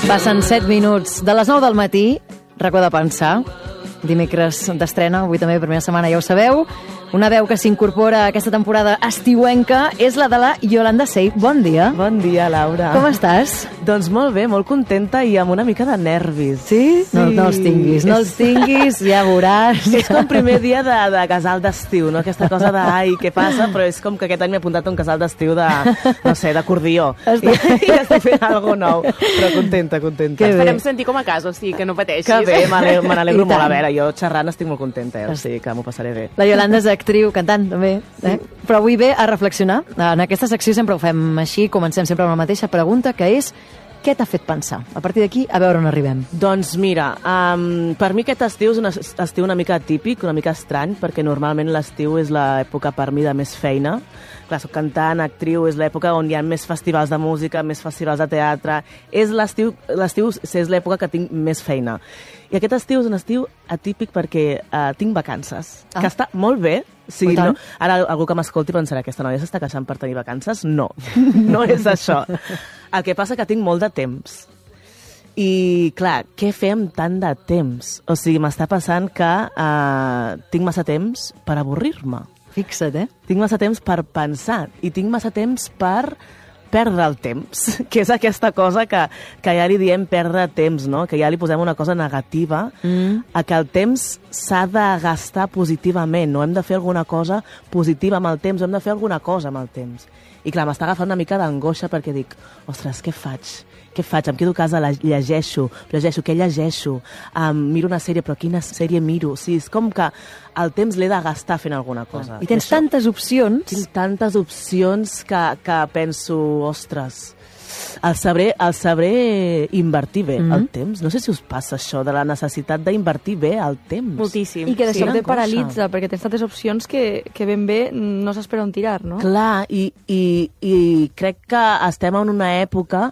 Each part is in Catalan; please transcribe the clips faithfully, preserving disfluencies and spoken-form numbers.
Passen set minuts de les nou del matí, racó de pensar, dimecres d'estrena, avui també primera setmana, ja ho sabeu. Una veu que s'incorpora a aquesta temporada estiuenca és la de la Yolanda Sey. Bon dia. Bon dia, Laura. Com estàs? Doncs molt bé, molt contenta i amb una mica de nervis. Sí? sí. No, no els tinguis, no els tinguis, ja veuràs. És com primer dia de, de casal d'estiu, no? Aquesta cosa de, ai, què passa? Però és com que aquest any m'he apuntat a un casal d'estiu de, no sé, d'acordió. I, I estic fent alguna cosa nou, però contenta, contenta. Que farem sentir com a casa, o sigui, que no pateixis. Que bé, me n'alegro molt. A veure, jo xerrant estic molt contenta, eh? O sigui, que m'ho passaré bé. La Yolanda és actriu, cantant, també. Eh? Sí. Però avui ve a reflexionar. En aquesta secció sempre ho fem així, comencem sempre amb la mateixa pregunta, que és: què t'ha fet pensar? A partir d'aquí, a veure on arribem. Doncs mira, um, per mi aquest estiu és un estiu una mica atípic, una mica estrany, perquè normalment l'estiu és l'època per mi de més feina. Clar, soc cantant, actriu, és l'època on hi ha més festivals de música, més festivals de teatre. És l'estiu, l'estiu és l'època que tinc més feina. I aquest estiu és un estiu atípic perquè uh, tinc vacances, ah. que està molt bé. Sí, no, ara algú que m'escolti pensarà: aquesta noia s'està queixant per tenir vacances? No, no és això. El que passa que tinc molt de temps. I, clar, què fer amb tant de temps? O sigui, m'està passant que uh, tinc massa temps per avorrir-me. Fixa't, eh? Tinc massa temps per pensar i tinc massa temps per perdre el temps, que és aquesta cosa que, que ja li diem perdre temps, no? Que ja li posem una cosa negativa, mm. a que el temps s'ha de gastar positivament, no? Hem de fer alguna cosa positiva amb el temps, hem de fer alguna cosa amb el temps. I clar, m'està agafant una mica d'angoixa perquè dic: ostres, què faig? Què faig? Em quedo a casa, llegeixo, llegeixo, què llegeixo? Um, miro una sèrie, però quina sèrie miro? O sigui, és com que el temps l'he de gastar fent alguna cosa. I tens I això, tantes opcions. Tinc tantes opcions que, que penso, ostres, el sabré, el sabré invertir bé, mm-hmm. el temps. No sé si us passa això, de la necessitat d'invertir bé el temps. Moltíssim. I que de sí, sobte paralitza, perquè tens tantes opcions que, que ben bé no saps per on tirar, no? Clar, i, i, i crec que estem en una època...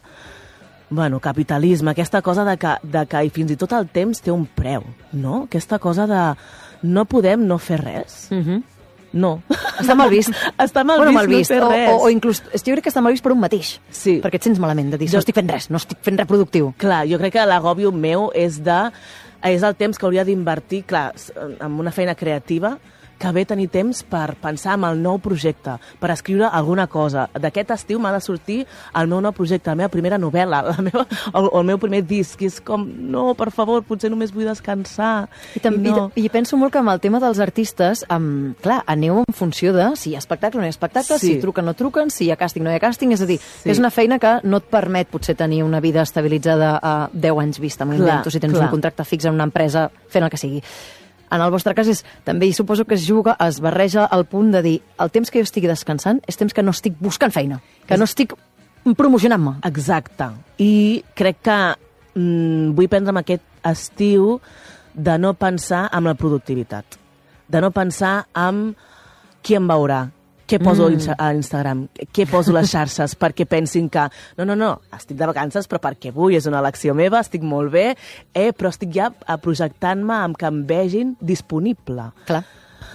Bueno, capitalisme, aquesta cosa de que, de que i fins i tot el temps té un preu, no? Aquesta cosa de no podem no fer res. Mm-hmm. No. Està mal vist. Està mal bueno, vist, mal vist. no fer o, res. O, o inclús, jo crec que està mal vist per un mateix. Sí. Perquè et sents malament de dir, jo... no estic fent res, no estic fent res productiu. Clar, jo crec que l'agòbio meu és de... és el temps que hauria d'invertir, clar, en una feina creativa, que bé tenir temps per pensar en el nou projecte, per escriure alguna cosa. D'aquest estiu m'ha de sortir el meu nou projecte, la meva primera novel·la, la meva, el, el meu primer disc, i és com, no, per favor, potser només vull descansar. I, també, I, no. i, i penso molt que amb el tema dels artistes, um, clar, aneu en funció de si hi ha espectacle o no hi ha espectacle, sí. si truquen o no truquen, si hi ha càsting o no hi ha càsting, és a dir, sí. és una feina que no et permet potser tenir una vida estabilitzada a deu anys vista, amb invento, si tens clar. un contracte fix en una empresa fent el que sigui. En el vostre cas, és, també hi suposo que es juga, es barreja al punt de dir el temps que jo estigui descansant és temps que no estic buscant feina, que no estic promocionant-me. Exacte. I crec que mm, vull prendre'm aquest estiu de no pensar en la productivitat, de no pensar en qui em veurà, què poso mm. a Instagram, què poso a les xarxes, perquè pensin que no, no, no, estic de vacances, però perquè vull, és una elecció meva, estic molt bé, eh, però estic ja projectant-me amb que em vegin disponible. Clar.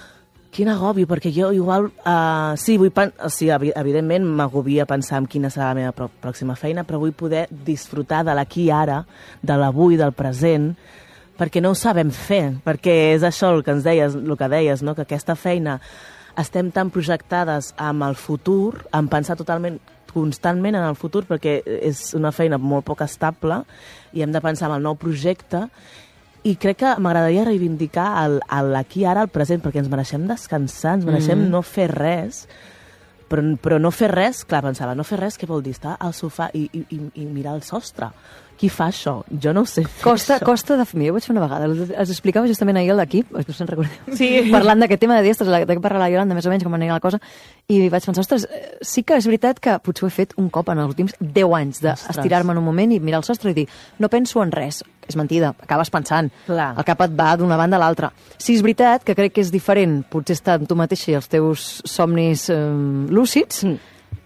Quin agobi, perquè jo igual... Uh, sí, vull pen... o sigui, evidentment m'agobia pensar en quina serà la meva prò pròxima feina, però vull poder disfrutar de l'aquí i ara, de l'avui, del present, perquè no ho sabem fer, perquè és això el que ens deies, el que deies, no? Que aquesta feina estem tan projectades amb el futur, en pensar totalment, constantment en el futur, perquè és una feina molt poc estable i hem de pensar en el nou projecte, i crec que m'agradaria reivindicar l'aquí ara, el present, perquè ens mereixem descansar, ens mereixem mm. no fer res, però, però no fer res, clar, pensava, no fer res, què vol dir? Estar al sofà i, i, i mirar el sostre. Qui fa això? Jo no ho sé fer costa, això. Costa de fer. Jo ho vaig fer una vegada. Es explicava justament ahir a l'equip, no se'n recordeu, sí. parlant d'aquest tema de dir, ostres, de què parla la Yolanda, més o menys, com anirà la cosa, i vaig pensar, ostres, sí que és veritat que potser ho he fet un cop en els últims deu anys, d'estirar-me en un moment i mirar el sostre i dir, no penso en res. És mentida, acabes pensant. Clar. El cap et va d'una banda a l'altra. Sí, és veritat que crec que és diferent, potser estar amb tu mateixa i els teus somnis eh, lúcids, mm.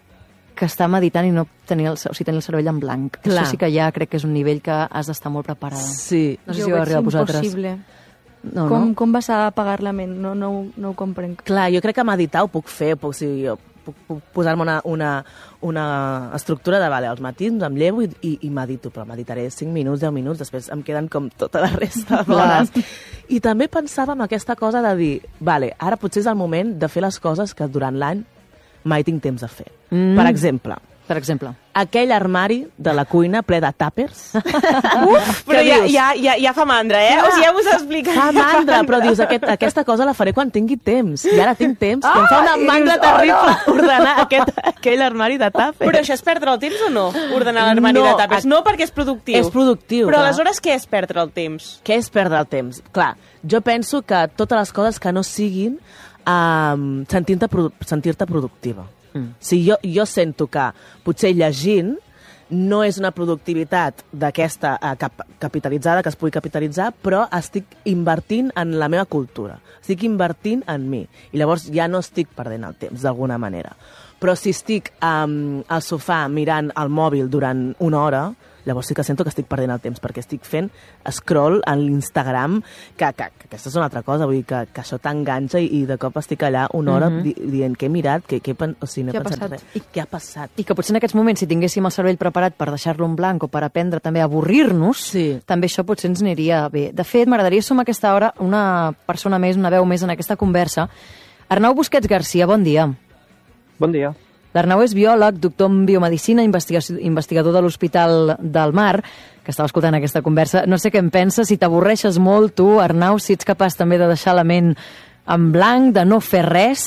que estar meditant i no tenir el, o sigui, tenir el cervell en blanc. Clar. Això sí que ja crec que és un nivell que has d'estar molt preparada. Sí. No sé jo si ho arriba a vosaltres. Impossible. No, com, no? com vas a apagar la ment? No, no, no ho comprenc. Clar, jo crec que meditar ho puc fer, puc, o sigui, jo puc, puc posar-me una, una, una estructura de, vale, als matins em llevo i, i, i medito, però meditaré cinc minuts, deu minuts, després em queden com tota la resta d'hores. I també pensava en aquesta cosa de dir, vale, ara potser és el moment de fer les coses que durant l'any mai tinc temps de fer. Mm. Per exemple... Per exemple. Aquell armari de la cuina ple de tàpers. Uf, però ja, ja, ja, ja fa mandra, eh? Clar. O sigui, ja us he explicat. Fa mandra, però dius, aquest, aquesta cosa la faré quan tingui temps. I ara tinc temps. Oh, em fa una mandra dius, terrible oh, no. ordenar aquest, aquell armari de tàpers. Però això és perdre el temps o no? Ordenar l'armari no, de tàpers. No, perquè és productiu. És productiu. Però clar. Aleshores què és perdre el temps? Què és perdre el temps? Clar, jo penso que totes les coses que no siguin um, sentir-te produ sentir-te productiva. Mm. Si jo, jo sento que potser llegint no és una productivitat d'aquesta eh, cap capitalitzada, que es pugui capitalitzar, però estic invertint en la meva cultura, estic invertint en mi, i llavors ja no estic perdent el temps, d'alguna manera. Però si estic um, al sofà mirant el mòbil durant una hora, llavors sí que sento que estic perdent el temps, perquè estic fent scroll en l'Instagram, que, que, que aquesta és una altra cosa, vull dir que, que això t'enganxa i, i de cop estic allà una hora mm-hmm. di, dient què he mirat, què, què, o sigui, no he pensat res. I què ha passat? I que potser en aquests moments, si tinguéssim el cervell preparat per deixar-lo en blanc o per aprendre també a avorrir-nos, sí. també això potser ens aniria bé. De fet, m'agradaria sumar a aquesta hora una persona més, una veu més en aquesta conversa. Arnau Busquets Garcia, bon dia. Bon dia. L'Arnau és biòleg, doctor en biomedicina, investigador de l'Hospital del Mar, que estava escoltant aquesta conversa. No sé què en penses, si t'avorreixes molt tu, Arnau, si ets capaç també de deixar la ment en blanc, de no fer res.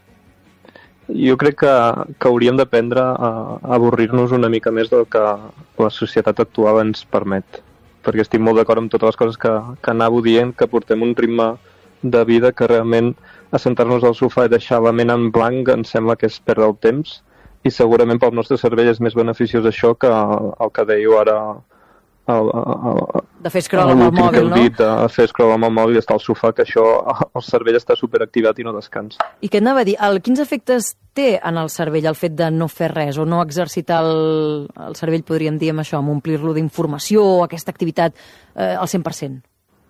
Jo crec que, que hauríem d'aprendre a, a avorrir-nos una mica més del que la societat actual ens permet. Perquè estic molt d'acord amb totes les coses que, que anàveu dient, que portem un ritme de vida que realment assentar-nos al sofà i deixar la ment en blanc ens sembla que és perdre el temps i segurament pel nostre cervell és més beneficiós això que el, el que dèieu ara el, el, de fer scroll amb el mòbil, no? Dit, de fer scroll amb el mòbil i estar al sofà, que això el cervell està superactivat i no descansa. I què anava a dir? El, quins efectes té en el cervell el fet de no fer res o no exercitar el, el cervell, podríem dir, amb això, amb omplir-lo d'informació, aquesta activitat eh, al cent per cent?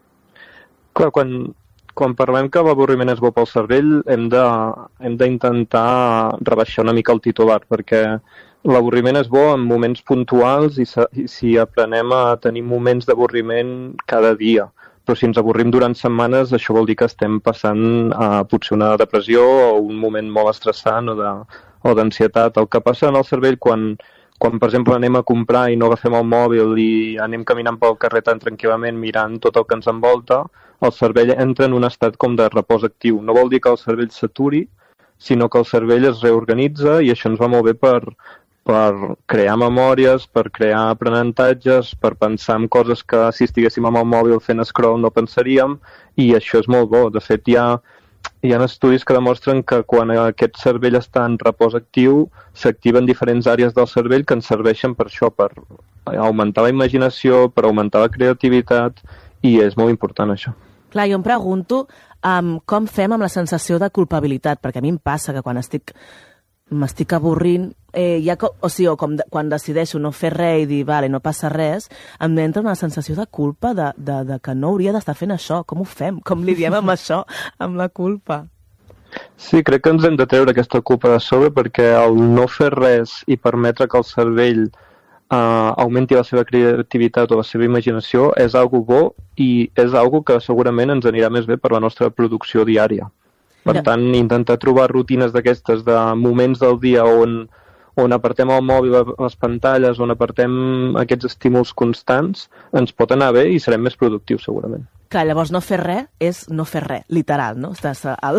Clar, quan... Quan parlem que l'avorriment és bo pel cervell, hem de, hem d'intentar rebaixar una mica el titular, perquè l'avorriment és bo en moments puntuals i, se, i si aprenem a tenir moments d'avorriment cada dia. Però si ens avorrim durant setmanes, això vol dir que estem passant a potser una depressió o un moment molt estressant o de, o d'ansietat. El que passa en el cervell quan... Quan, per exemple, anem a comprar i no agafem el mòbil i anem caminant pel carrer tan tranquil·lament mirant tot el que ens envolta, el cervell entra en un estat com de repòs actiu. No vol dir que el cervell s'aturi, sinó que el cervell es reorganitza i això ens va molt bé per, per crear memòries, per crear aprenentatges, per pensar en coses que si estiguéssim amb el mòbil fent scroll no pensaríem, i això és molt bo. De fet, hi ha... Hi ha estudis que demostren que quan aquest cervell està en repòs actiu s'activen diferents àrees del cervell que ens serveixen per això, per augmentar la imaginació, per augmentar la creativitat, i és molt important això. Clar, jo em pregunto um, com fem amb la sensació de culpabilitat, perquè a mi em passa que quan estic m'estic avorrint, eh, ja, o sigui, o com de, quan decideixo no fer res i dir, vale, no passa res, em entra una sensació de culpa de, de, de que no hauria d'estar fent això. Com ho fem? Com lidiem amb això, amb la culpa? Sí, crec que ens hem de treure aquesta culpa de sobre, perquè el no fer res i permetre que el cervell eh, augmenti la seva creativitat o la seva imaginació és algo bo i és algo que segurament ens anirà més bé per la nostra producció diària. Per tant, intentar trobar rutines d'aquestes, de moments del dia on, on apartem el mòbil, les pantalles, on apartem aquests estímuls constants, ens pot anar bé i serem més productius, segurament. Clar, llavors no fer res és no fer res, literal, no? Estàs al,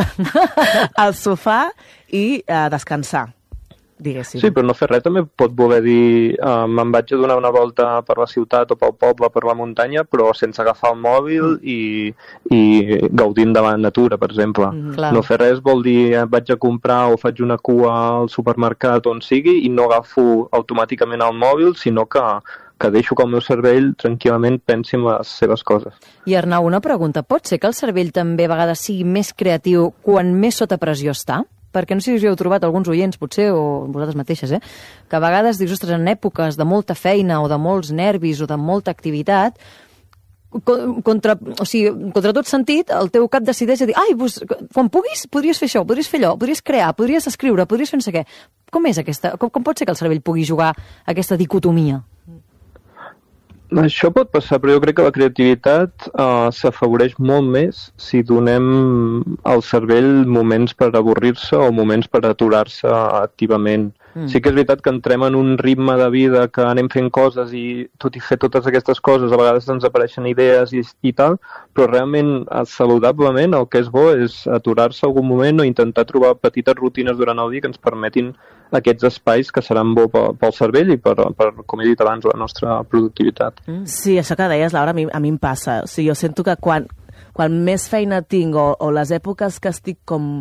al sofà i uh, descansar, diguéssim. Sí, però no fer res també pot voler dir uh, me'n vaig a donar una volta per la ciutat o pel poble, per la muntanya, però sense agafar el mòbil mm. i, i gaudint de la natura, per exemple. Mm, no fer res vol dir eh, vaig a comprar o faig una cua al supermercat on sigui i no agafo automàticament el mòbil, sinó que, que deixo que el meu cervell tranquil·lament pensi en les seves coses. I Arnau, una pregunta. Pot ser que el cervell també a vegades sigui més creatiu quan més sota pressió està? Perquè no sé si us heu trobat alguns oients, potser, o vosaltres mateixes, eh? que a vegades dius, ostres, en èpoques de molta feina o de molts nervis o de molta activitat, contra, o sigui, contra tot sentit, el teu cap decideix dir, ai, doncs, quan puguis, podries fer això, podries fer allò, podries crear, podries escriure, podries fer no sé què. Com és aquesta? Com, com pot ser que el cervell pugui jugar aquesta dicotomia? Això pot passar, però jo crec que la creativitat uh, s'afavoreix molt més si donem al cervell moments per avorrir-se o moments per aturar-se activament. Mm. Sí que és veritat que entrem en un ritme de vida que anem fent coses i tot i fer totes aquestes coses a vegades ens apareixen idees i, i tal, però realment saludablement el que és bo és aturar-se algun moment o intentar trobar petites rutines durant el dia que ens permetin aquests espais que seran bo pel cervell i per, per, com he dit abans, la nostra productivitat. Mm. Sí, això que deies, Laura, a mi, a mi em passa. O sigui, jo sento que quan, quan més feina tinc o, o les èpoques que estic com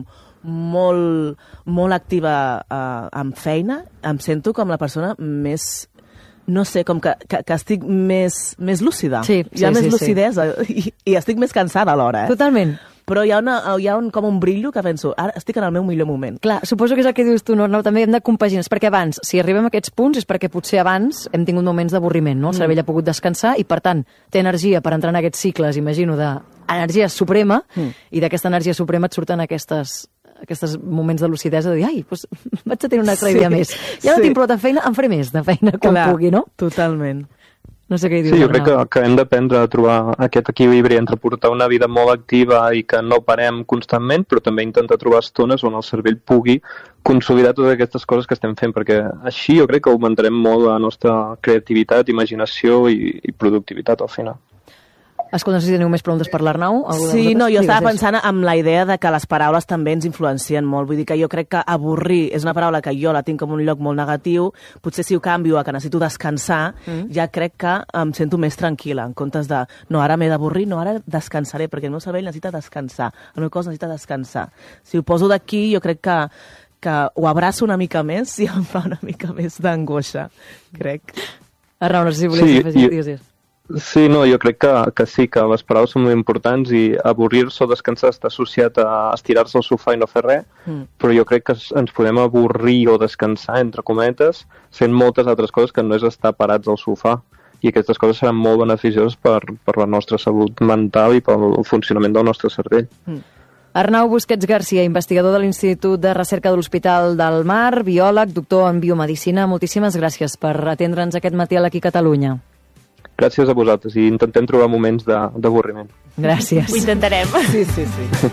molt, molt activa uh, amb feina, em sento com la persona més, no sé, com que, que, que estic més, més lúcida. Sí, sí, hi ha sí, més sí, lucidesa sí. i, i estic més cansada alhora. Eh? Totalment. Però hi ha, una, hi ha un, com un brillo que penso, ara estic en el meu millor moment. Clar, suposo que és el que dius tu, no? No, també hem de compaginar, perquè abans, si arribem a aquests punts, és perquè potser abans hem tingut moments d'avorriment, no? El cervell ha pogut descansar i, per tant, té energia per entrar en aquests cicles, imagino, d'energia suprema, mm. i d'aquesta energia suprema et surten aquestes aquests moments de lucidesa de dir, ai, doncs vaig a tenir una altra idea sí, més. Ja no sí. tinc prou de feina, en faré més de feina quan Clar, pugui, no? Totalment. No sé què hi dius, sí, jo crec que, que hem d'aprendre a trobar aquest equilibri entre portar una vida molt activa i que no parem constantment, però també intentar trobar estones on el cervell pugui consolidar totes aquestes coses que estem fent, perquè així jo crec que augmentarem molt la nostra creativitat, imaginació i, i productivitat al final. Escolta, no sé si teniu més preguntes per l'Arnau. Sí, no, jo estava pensant en la idea de que les paraules també ens influencien molt. Vull dir que jo crec que avorrir és una paraula que jo la tinc com un lloc molt negatiu. Potser si ho canvio a que necessito descansar, mm. ja crec que em sento més tranquil·la, en comptes de, no, ara m'he d'avorrir, no, ara descansaré, perquè el meu cervell necessita descansar, el meu cos necessita descansar. Si ho poso d'aquí, jo crec que, que ho abraço una mica més i em fa una mica més d'angoixa, crec. Arnau, no sé si volies sí, afegir, jo... digues. Sí, no, jo crec que, que sí, que les paraules són molt importants i avorrir-se o descansar està associat a estirar-se al sofà i no fer res, mm. però jo crec que ens podem avorrir o descansar, entre cometes, fent moltes altres coses que no és estar parats al sofà. I aquestes coses seran molt beneficioses per, per la nostra salut mental i pel funcionament del nostre cervell. Mm. Arnau Busquets Garcia, investigador de l'Institut de Recerca de l'Hospital del Mar, biòleg, doctor en biomedicina. Moltíssimes gràcies per atendre'ns aquest matí a l'Aquí Catalunya. Gràcies a vosaltres i intentem trobar moments d'avorriment. Gràcies. Ho intentarem. Sí, sí, sí.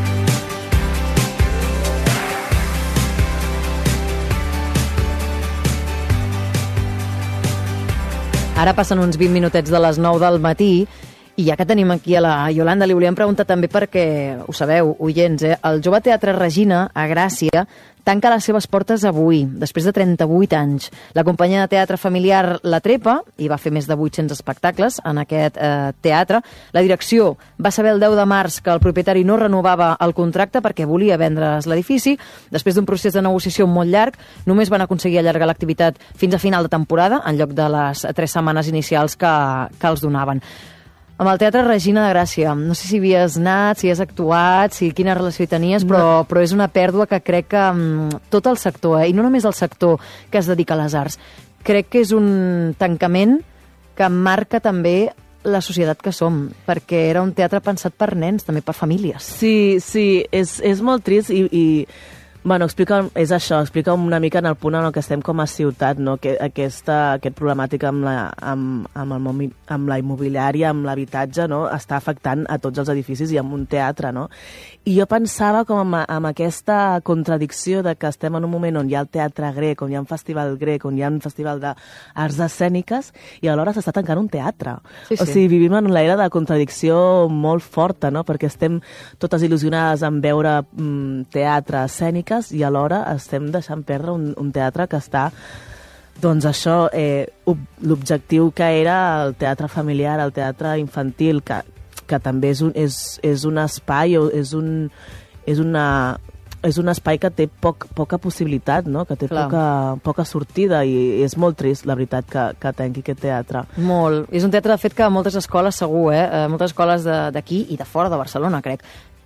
Ara passen uns vint minutets de les nou del matí i ja que tenim aquí a la Iolanda, li volíem preguntar també perquè, ho sabeu, oients, eh? El Jove Teatre Regina, a Gràcia, tanca les seves portes avui, després de trenta-vuit anys. La companyia de teatre familiar La Trepa, i va fer més de vuit-cents espectacles en aquest eh, teatre. La direcció va saber el deu de març que el propietari no renovava el contracte perquè volia vendre's l'edifici. Després d'un procés de negociació molt llarg, només van aconseguir allargar l'activitat fins a final de temporada, en lloc de les tres setmanes inicials que, que els donaven. Amb el Teatre Regina de Gràcia, no sé si havies anat, si has actuat, si quina relació hi tenies, però, no. però és una pèrdua que crec que um, tot el sector, eh, i no només el sector que es dedica a les arts, crec que és un tancament que marca també la societat que som, perquè era un teatre pensat per nens, també per famílies. Sí, sí, és, és molt trist i... i... Bueno, explica, és això, explica una mica en el punt en el que estem com a ciutat, no? que aquesta aquest problemàtica amb la, amb, amb, el món, amb la immobiliària, amb l'habitatge, no? Està afectant a tots els edificis i amb un teatre, no? I jo pensava com amb, amb aquesta contradicció de que estem en un moment on hi ha el teatre grec, on hi ha un festival grec, on hi ha un festival d'arts escèniques, i alhora s'està tancant un teatre. Sí, sí. O sigui, vivim en l'era de contradicció molt forta, no? Perquè estem totes il·lusionades en veure mm, teatre escènic i alhora estem deixant perdre un, un teatre que està, doncs això, eh, l'objectiu que era el teatre familiar, el teatre infantil, que, que també és un, és, és un espai, és un, és una... és un espai que té poc, poca possibilitat, no? Que té poca, poca sortida i és molt trist, la veritat, que, que tanqui aquest teatre. Molt. És un teatre, de fet, que a moltes escoles segur, eh? Moltes escoles d'aquí i de fora de Barcelona, crec,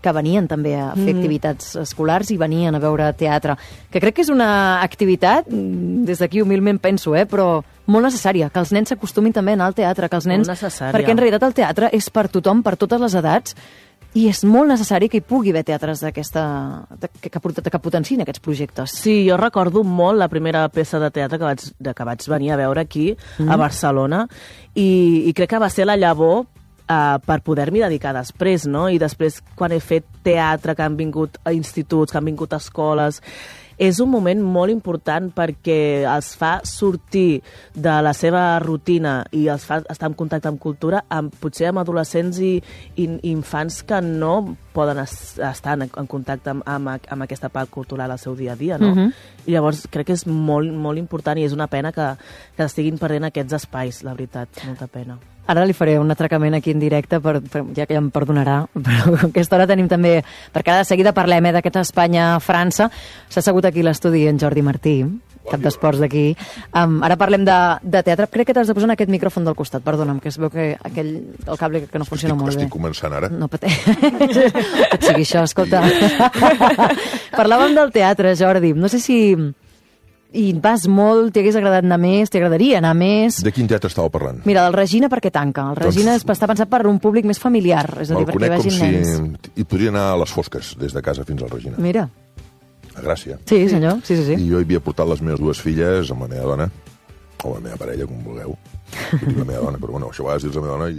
que venien també a fer mm. activitats escolars i venien a veure teatre, que crec que és una activitat, des d'aquí humilment penso, eh, però molt necessària, que els nens s'acostumin també a anar al teatre, que els nens... Perquè en realitat el teatre és per tothom, per totes les edats, i és molt necessari que hi pugui haver teatres d'aquesta que, que, que potenciïn aquests projectes. Sí, jo recordo molt la primera peça de teatre que vaig, que vaig venir a veure aquí, mm. a Barcelona, i, i crec que va ser la llavor Uh, per poder-m'hi dedicar després, no? I després, quan he fet teatre, que han vingut a instituts, que han vingut a escoles, és un moment molt important perquè els fa sortir de la seva rutina i els fa estar en contacte amb cultura, amb, potser amb adolescents i, i, i infants que no poden es, estar en, en contacte amb, amb, amb aquesta part cultural al seu dia a dia, no? Uh-huh. I llavors crec que és molt, molt important i és una pena que, que estiguin perdent aquests espais, la veritat, molta pena. Ara li faré un atracament aquí en directe, per, per, ja que ja em perdonarà, però a aquesta hora tenim també, perquè ara de seguida parlem eh, d'aquest Espanya-França, s'ha assegut aquí a l'estudi en Jordi Martí, cap d'esports d'aquí. Um, ara parlem de, de teatre. Crec que t'has de posar en aquest micròfon del costat, perdona'm, que es veu que aquell, el cable que no funciona estic, molt bé. Estic començant ara. No pateix. Et sigui això, escolta. Parlàvem del teatre, Jordi. No sé si... I vas molt, t'hi hagués agradat anar més, t'agradaria anar més... De quin teatre estàveu parlant? Mira, del Regina perquè tanca. El Regina doncs, està pensat per un públic més familiar, és a dir, perquè vagin si nens. Hi podria anar a les fosques, des de casa fins al Regina. Mira. A Gràcia. Sí, senyor, sí, sí, sí. I jo hi havia portat les meves dues filles amb la meva dona, o la meva parella, com vulgueu. I la meva dona, però bueno, això a vegades dius la meva dona i...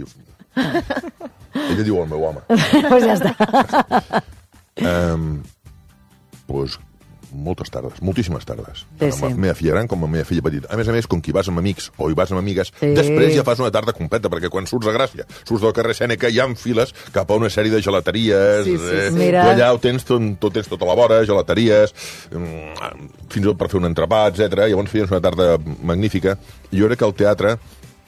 Ella diu el meu home. Pues ja està. um, pues, moltes tardes, moltíssimes tardes. Sí, Tant amb sí. la meva filla gran com amb la meva filla petita. A més a més, com que hi vas amb amics o hi vas amb amigues, sí. després ja fas una tarda completa, perquè quan surts a Gràcia, surts del carrer Sèneca, hi ha files cap a una sèrie de gelateries, sí, sí, eh, sí. Mira. tu allà ho tens tot, tot, tens tota la vora, gelateries, fins i tot per fer un entrepà, etcètera. Llavors feies una tarda magnífica. I jo crec que el teatre,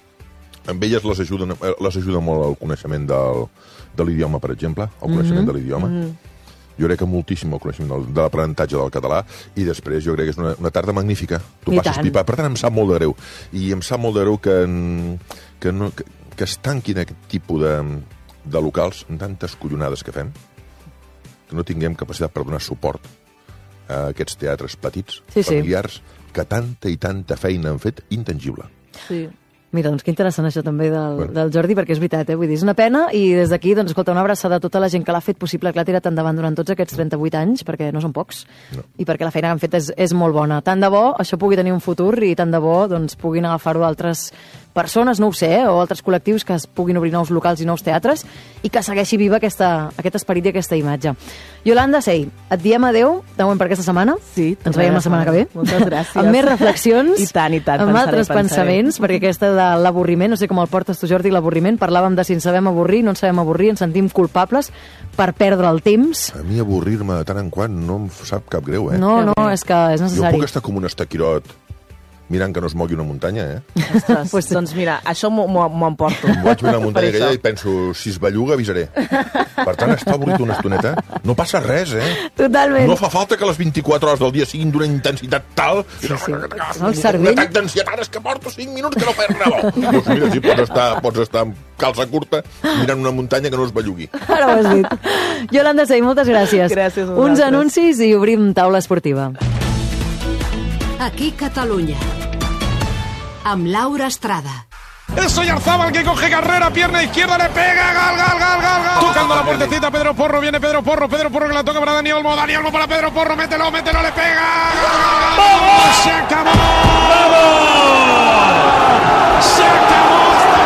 amb elles les ajuda, les ajuda molt al coneixement del, de l'idioma, per exemple, al coneixement mm-hmm. de l'idioma. Mm-hmm. Jo crec que moltíssim el coneixement del, de l'aprenentatge del català, i després jo crec que és una, una tarda magnífica. Tu I passes tant. pipa. Per tant, em sap molt de greu. I em sap molt de greu que, que, no, que, que es tanquin aquest tipus de, de locals amb tantes collonades que fem, que no tinguem capacitat per donar suport a aquests teatres petits, sí, familiars, sí. que tanta i tanta feina han fet intangible. Sí. Mira, doncs que interessant això també del, bueno. del Jordi, perquè és veritat, eh? Vull dir, és una pena, i des d'aquí, doncs, escolta, una abraçada a tota la gent que l'ha fet possible, que l'ha tirat endavant durant tots aquests trenta-vuit anys, perquè no són pocs, no. I perquè la feina que han fet és, és molt bona. Tant de bo això pugui tenir un futur, i tant de bo doncs, puguin agafar-ho d'altres persones, no ho sé, eh? O altres col·lectius que es puguin obrir nous locals i nous teatres, i que segueixi viva aquesta, aquest esperit i aquesta imatge. Yolanda Sey, et diem adeu, de moment per aquesta setmana. Sí, ens veiem la setmana que ve. Moltes gràcies. Amb més reflexions, I tant, i tant, amb pensaré, altres pensaré. pensaments, perquè aquesta de l'avorriment, no sé com el portes tu, Jordi, l'avorriment, parlàvem de si ens sabem avorrir, no ens sabem avorrir, ens sentim culpables per perdre el temps. A mi avorrir-me de tant en quant no em sap cap greu, eh? No, no, és que és necessari. Jo puc estar com un estaquirot mirant que no es mogui una muntanya, eh? Ostres, pues, doncs mira, això m'ho emporto. Em vaig mirar una muntanya aquella i penso, si es belluga avisaré. Per tant, estar avorrit una estoneta no passa res, eh? Totalment. No fa falta que les vint-i-quatre hores del dia siguin d'una intensitat tal... Sí, sí. Un, el cervell... un atac d'ansietat, és que porto cinc minuts que no fas res bo. Doncs mira, si pots estar, pots estar amb calça curta mirant una muntanya que no es bellugui. Ara ho has dit. Yolanda Sey, moltes gràcies. Gràcies a vosaltres. Uns anuncis i obrim taula esportiva. Aquí Catalunya, amb Laura Estrada. Es Oyarzabal que coge carrera, pierna izquierda, le pega, gal, gal, gal, gal, gal. Tocando la puertecita, Pedro Porro, viene Pedro Porro, Pedro Porro que la toca para Dani Olmo, Dani Olmo para Pedro Porro, mételo, mételo, le pega. ¡Vamos! ¡Se acabó! ¡Vamos! ¡Se acabó!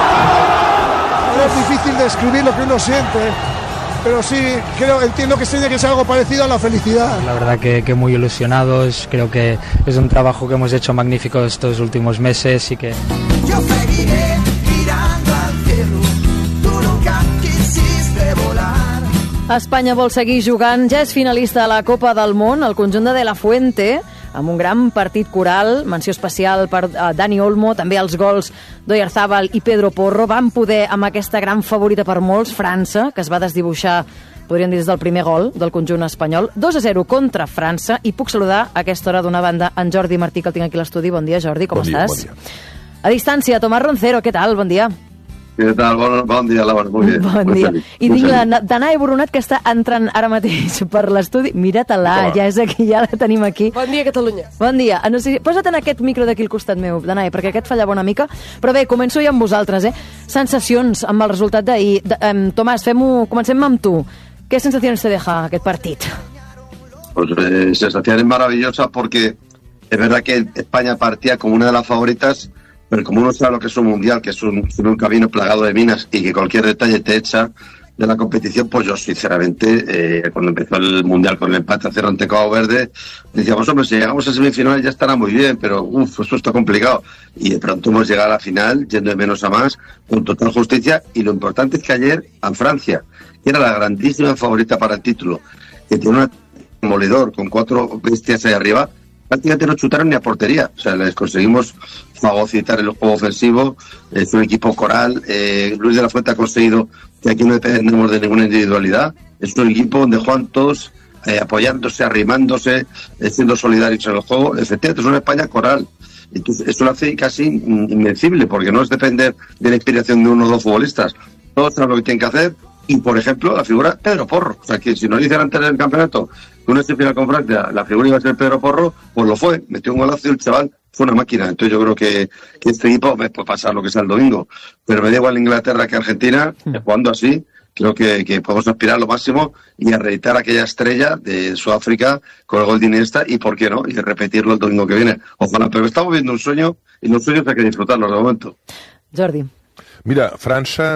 Es difícil describir lo que uno siente, pero sí, creo, entiendo que tiene que ser algo parecido a la felicidad. La verdad que, que muy ilusionados, creo que es un trabajo que hemos hecho magnífico estos últimos meses y que... Yo seguiré mirando al cielo, tú nunca quisiste volar. Espanya vol seguir jugant, ja és finalista a la Copa del Món, el conjunt de De La Fuente, amb un gran partit coral, menció especial per uh, Dani Olmo, també els gols d'Oyarzabal i Pedro Porro. Van poder, amb aquesta gran favorita per molts, França, que es va desdibuixar, podríem dir, des del primer gol del conjunt espanyol, dos a zero contra França, i puc saludar a aquesta hora d'una banda en Jordi Martí, que el tinc aquí a l'estudi. Bon dia, Jordi, com bon dia, estàs? Bon dia. A distància, Tomàs Roncero, què tal? Bon dia. Què tal? Bon, bon dia, Laura. Molt bé. Bon Muy dia. feliz. I Muy tinc feliz. la Danae Boronat, que està entrant ara mateix per l'estudi. Mira-te-la, ja és aquí, ja la tenim aquí. Bon dia, Catalunya. Bon dia. No sé, posa't en aquest micro d'aquí al costat meu, Danae, perquè aquest fallava una mica. Però bé, començo ja amb vosaltres, eh? Sensacions amb el resultat d'ahir. Um, Tomàs, fem-ho, comencem amb tu. Què sensacions te deja aquest partit? Pues eh, sensaciones maravillosas porque es verdad que España partía como una de las favoritas, pero como uno sabe lo que es un mundial, que es un, un camino plagado de minas y que cualquier detalle te echa de la competición, pues yo sinceramente, eh, cuando empezó el mundial con el empate a cero ante Cabo Verde, decíamos, hombre, si llegamos a semifinales ya estará muy bien, pero uff, eso está complicado. Y de pronto hemos llegado a la final, yendo de menos a más, con total justicia, y lo importante es que ayer, en Francia, que era la grandísima favorita para el título, que tiene un demoledor con cuatro bestias ahí arriba, prácticamente no chutaron ni a portería. O sea, les conseguimos fagocitar el juego ofensivo. Es un equipo coral. Eh, Luis de la Fuente ha conseguido que aquí no dependemos de ninguna individualidad. Es un equipo donde juegan todos eh, apoyándose, arrimándose, eh, siendo solidarios en el juego. Efectivamente, es una España coral. Entonces, eso lo hace casi invencible, porque no es depender de la inspiración de uno o dos futbolistas. Todos saben lo que tienen que hacer. Y, por ejemplo, la figura Pedro Porro. O sea, que si nos dicen antes del campeonato que una final con Francia, la figura iba a ser Pedro Porro, pues lo fue. Metió un golazo y el chaval fue una máquina. Entonces yo creo que, que este equipo me puede pasar lo que sea el domingo. Pero me da igual Inglaterra que Argentina, jugando así, creo que, que podemos aspirar a lo máximo y a reeditar aquella estrella de Sudáfrica con el gol de Iniesta y, ¿por qué no?, y repetirlo el domingo que viene. Ojalá, pero estamos viendo un sueño y los sueños hay que disfrutarlos de momento. Jordi. Mira, França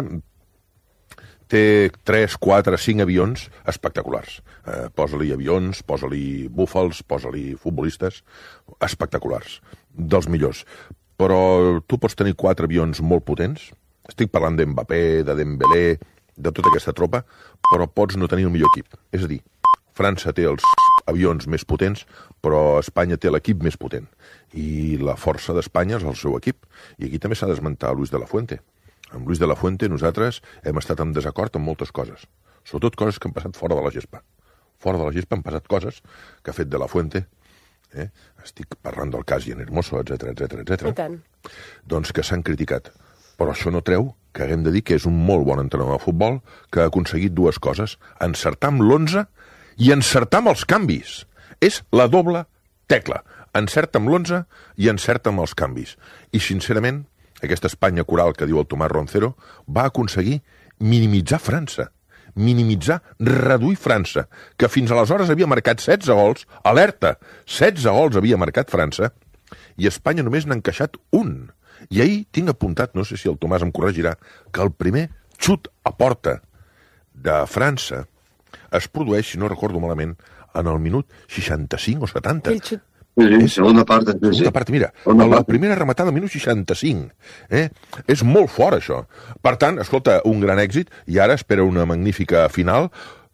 té tres, quatre, cinc avions espectaculars. Eh, posa-li avions, posa-li búfals, posa-li futbolistes espectaculars, dels millors. Però tu pots tenir quatre avions molt potents, estic parlant d'Mbappé, de Dembélé, de tota aquesta tropa, però pots no tenir el millor equip. És a dir, França té els avions més potents, però Espanya té l'equip més potent. I la força d'Espanya és el seu equip. I aquí també s'ha d'esmentar Luis de la Fuente. Amb Luis de la Fuente nosaltres hem estat en desacord amb moltes coses, sobretot coses que han passat fora de la gespa. Fora de la gespa han passat coses que ha fet de la Fuente, eh? Estic parlant del cas Jan Hermoso, etcètera, etcètera, etcètera. I tant. Doncs que s'han criticat. Però això no treu que haguem de dir que és un molt bon entrenador de futbol que ha aconseguit dues coses, encertar amb l'onze i encertar amb els canvis. És la doble tecla. Encerta amb l'onze i encerta amb els canvis. I, sincerament, aquesta Espanya coral que diu el Tomàs Roncero va aconseguir minimitzar França, minimitzar, reduir França, que fins aleshores havia marcat setze gols, alerta, setze gols havia marcat França, i Espanya només n'ha encaixat un. I ahir tinc apuntat, no sé si el Tomàs em corregirà, que el primer xut a porta de França es produeix, si no recordo malament, en el minut seixanta-cinc o setanta. El xut. Sí, sí, segunda parte. Sí, segunda sí. part, mira, Segunda la parte. primera rematada al minut seixanta-cinc. Eh? És molt fort, això. Per tant, escolta, un gran èxit, i ara espera una magnífica final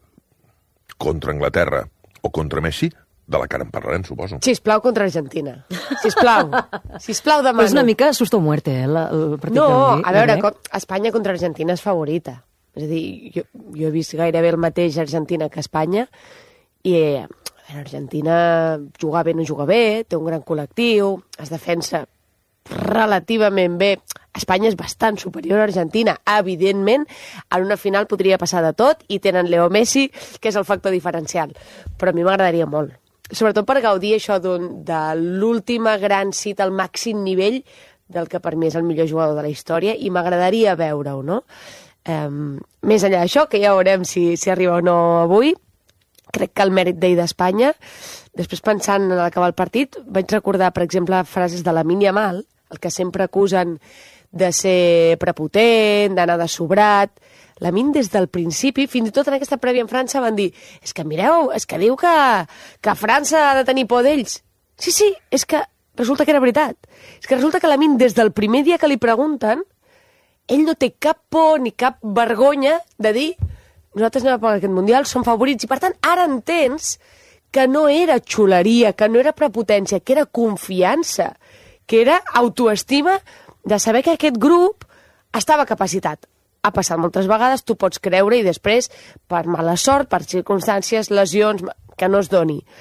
contra Anglaterra o contra Messi, de la que ara en parlarem, suposo. Sisplau, contra Argentina. Sisplau. Sisplau, demano. Però és una mica susto o muerte, eh, la- el partit No, d'avui, a veure, eh? com, Espanya contra Argentina és favorita. És a dir, jo, jo he vist gairebé el mateix Argentina que Espanya, i eh, Argentina juga bé, no juga bé, té un gran col·lectiu, es defensa relativament bé. Espanya és bastant superior a Argentina. Evidentment, en una final podria passar de tot i tenen Leo Messi, que és el factor diferencial. Però a mi m'agradaria molt. Sobretot per gaudir això d'un- de l'última gran cita al màxim nivell del que per mi és el millor jugador de la història, i m'agradaria veure-ho, no? Um, més enllà d'això, que ja veurem si, si arriba o no avui, crec que el mèrit d'ahir d'Espanya, després pensant en acabar el partit, vaig recordar, per exemple, frases de Lamine Yamal, el que sempre acusen de ser prepotent, d'anar de sobrat. Lamine, des del principi, fins i tot en aquesta prèvia en França, van dir, és que mireu, és que diu que, que França ha de tenir por d'ells. Sí, sí, és que resulta que era veritat. És que resulta que Lamine, des del primer dia que li pregunten, ell no té cap por ni cap vergonya de dir nosaltres anem a per aquest Mundial, som favorits, i per tant ara entens que no era xuleria, que no era prepotència, que era confiança, que era autoestima de saber que aquest grup estava capacitat. Ha passat moltes vegades, tu pots creure, i després, per mala sort, per circumstàncies, lesions, que no es doni.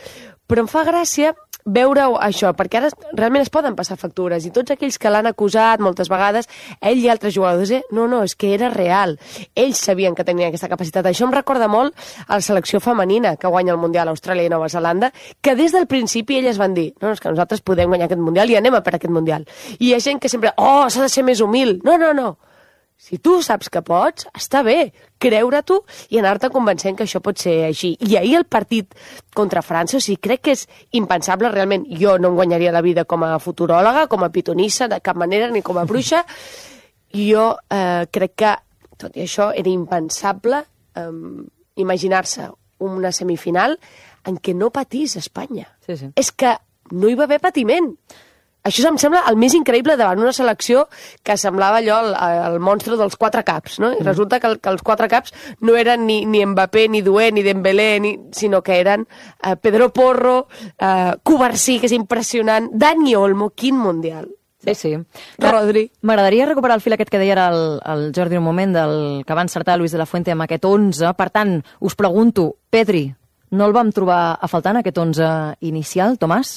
Però em fa gràcia veure això, perquè ara realment es poden passar factures, i tots aquells que l'han acusat moltes vegades, ell i altres jugadors, eh? no, no, és que era real. Ells sabien que tenien aquesta capacitat. Això em recorda molt a la selecció femenina que guanya el Mundial a Austràlia i Nova Zelanda, que des del principi elles van dir, no, és que nosaltres podem guanyar aquest Mundial i anem a per aquest Mundial. I hi ha gent que sempre, oh, s'ha de ser més humil. No, no, no. Si tu saps que pots, està bé, creure-t'ho i anar-te convencent que això pot ser així. I ahir el partit contra França, o sigui, crec que és impensable realment. Jo no em guanyaria la vida com a futuròloga, com a pitonissa, de cap manera, ni com a bruixa. I jo eh, crec que, tot i això, era impensable eh, imaginar-se una semifinal en què no patís Espanya. Sí, sí. És que no hi va haver patiment. Això em sembla el més increïble davant una selecció que semblava allò el, el monstre dels quatre caps, no? I resulta que, el, que els quatre caps no eren ni, ni Mbappé, ni Doué, ni Dembélé, ni, sinó que eren eh, Pedro Porro, eh, Cubarsí, que és impressionant, Dani Olmo, quin Mundial. Sí, sí. Rodri. M'agradaria recuperar el fil aquest que deia ara el, el Jordi un moment, del que va encertar Luis de la Fuente amb aquest onze. Per tant, us pregunto, Pedri, no el vam trobar a faltar en aquest onze inicial, Tomàs?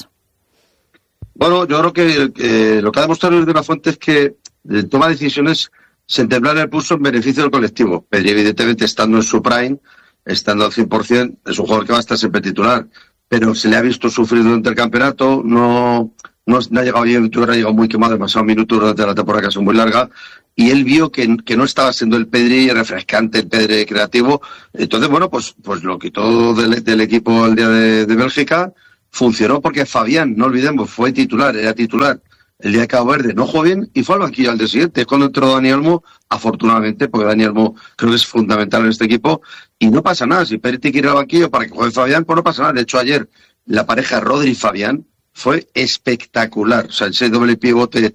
Bueno, yo creo que eh, lo que ha demostrado Luis de la Fuente es que eh, toma decisiones sin temblar el pulso en beneficio del colectivo. Pedri, evidentemente, estando en su prime, estando al cien por ciento, es un jugador que va a estar siempre titular, pero se le ha visto sufrir durante el campeonato, no, no, no ha llegado bien, yo creo que ha llegado muy quemado, demasiados minutos durante la temporada que ha sido muy larga, y él vio que, que no estaba siendo el Pedri refrescante, el Pedri creativo. Entonces, bueno, pues, pues lo quitó del, del equipo el día de, de Bélgica. Funcionó porque Fabián, no olvidemos, fue titular, era titular el día de Cabo Verde, no jugó bien y fue al banquillo al día siguiente. Es cuando entró Dani Olmo, afortunadamente, porque Dani Olmo creo que es fundamental en este equipo, y no pasa nada. Si Pérez quiere ir al banquillo para que juegue Fabián, pues no pasa nada. De hecho, ayer la pareja Rodri-Fabián fue espectacular. O sea, ese doble pivote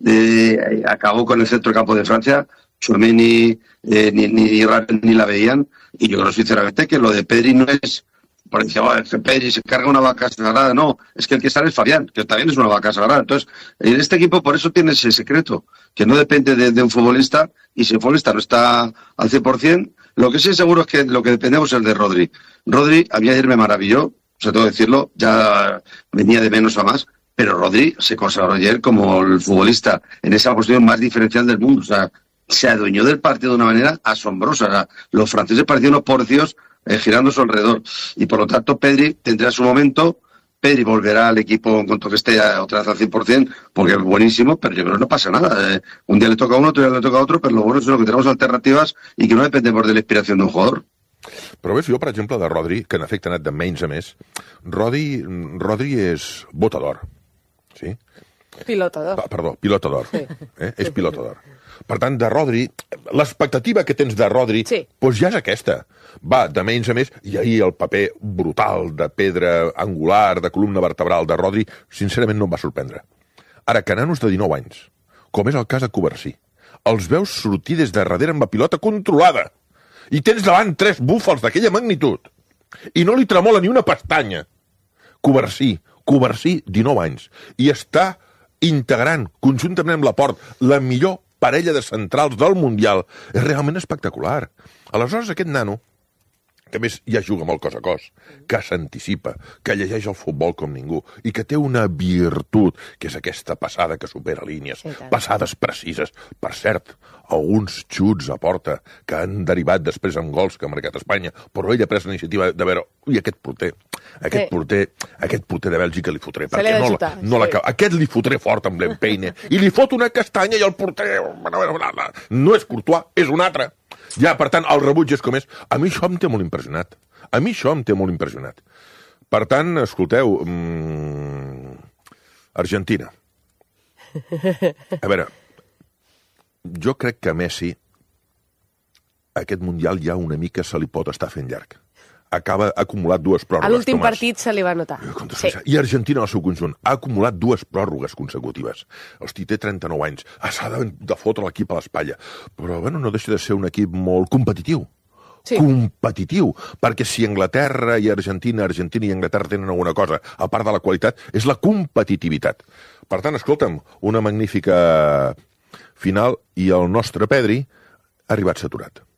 de, acabó con el centro del campo de Francia. Tchouaméni eh, ni, ni, ni la veían, y yo creo sinceramente que lo de Pedri no es... Por encima, oh, Pedri se carga una vaca sagrada. No, es que el que sale es Fabián, que también es una vaca sagrada. Entonces, en este equipo por eso tiene ese secreto, que no depende de, de un futbolista, y si el futbolista no está al cien por ciento, lo que sí es seguro es que lo que dependemos es el de Rodri. Rodri, a mí ayer me maravilló, o sea, tengo que decirlo, ya venía de menos a más, pero Rodri se consagró ayer como el futbolista en esa posición más diferencial del mundo. O sea, se adueñó del partido de una manera asombrosa. O sea, los franceses parecían unos porcios Eh, girando a su alrededor. Y por lo tanto, Pedri tendrá su momento. Pedri volverá al equipo en cuanto que esté otra vez al cien por ciento, porque es buenísimo, pero yo creo que no pasa nada. Eh, un día le toca a uno, otro día le toca a otro, pero lo bueno es que tenemos alternativas y que no dependemos de la inspiración de un jugador. Però ves, jo, per exemple, de Rodri, que en efecte ha anat de menys a més, Rodri, Rodri és bota d'or. Sí? Pilota d'or. Pa, perdó, pilota d'or. Sí. Eh? És pilota d'or. Per tant, de Rodri, l'expectativa que tens de Rodri, sí, doncs ja és aquesta. Va de menys a més, i ahir el paper brutal de pedra angular, de columna vertebral de Rodri, sincerament no em va sorprendre. Ara, que nanos de dinou anys, com és el cas de Cubarsí, els veus sortir des de darrere amb la pilota controlada, i tens davant tres búfals d'aquella magnitud, i no li tremola ni una pestanya. Cubarsí, Cubarsí, dinou anys, i està integrant, conjuntament amb Laporte, la millor parella de centrals del Mundial. És realment espectacular. Aleshores, aquest nano, que a més ja juga molt cos a cos, que s'anticipa, que llegeix el futbol com ningú, i que té una virtut, que és aquesta passada que supera línies, sí, passades precises. Per cert, alguns xuts a porta que han derivat després en gols que ha marcat Espanya, però ell ha pres la iniciativa de veure, ui, aquest porter, aquest sí. porter, aquest porter de Bèlgica li fotré, se perquè no, xutar, no sí. la, aquest li fotré fort amb l'empeine, i li fot una castanya i el porter, no és Courtois, és un altre. Ja, per tant, el rebuig és com és. A mi això em té molt impressionat. A mi això em té molt impressionat. Per tant, escolteu, mmm, Argentina. A veure, jo crec que a Messi aquest Mundial ja una mica se li pot estar fent llarg. Acaba, ha acumulat dues pròrrogues. A l'últim partit se li va notar. Sí. I Argentina, en el seu conjunt, ha acumulat dues pròrrogues consecutives. Hosti, té trenta-nou anys. Ah, s'ha de, de fotre l'equip a l'espatlla. Però, bueno, no deixa de ser un equip molt competitiu. Sí. Competitiu. Perquè si Anglaterra i Argentina, Argentina i Anglaterra tenen alguna cosa, a part de la qualitat, és la competitivitat. Per tant, escolta'm, una magnífica final i el nostre Pedri ha arribat saturat.